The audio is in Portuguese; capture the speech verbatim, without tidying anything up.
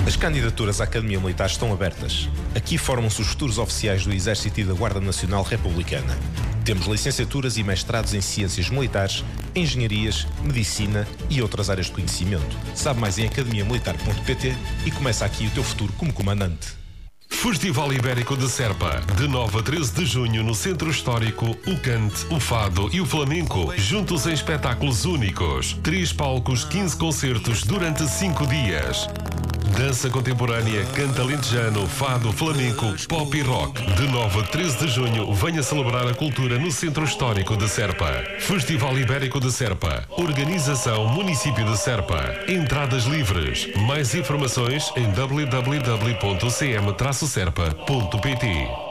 As candidaturas à Academia Militar estão abertas. Aqui formam-se os futuros oficiais do Exército e da Guarda Nacional Republicana. Temos licenciaturas e mestrados em Ciências Militares, Engenharias, Medicina e outras áreas de conhecimento. Sabe mais em academia militar ponto pt e começa aqui o teu futuro como comandante. Festival Ibérico de Serpa, de nove a treze de junho no Centro Histórico, o cante, o fado e o flamenco, juntos em espetáculos únicos. Três palcos, quinze concertos durante cinco dias. Dança contemporânea, cante alentejano, fado, flamenco, pop e rock. De nove a treze de junho, venha celebrar a cultura no Centro Histórico de Serpa. Festival Ibérico de Serpa. Organização Município de Serpa. Entradas livres. Mais informações em w w w ponto c m traço serpa ponto p t.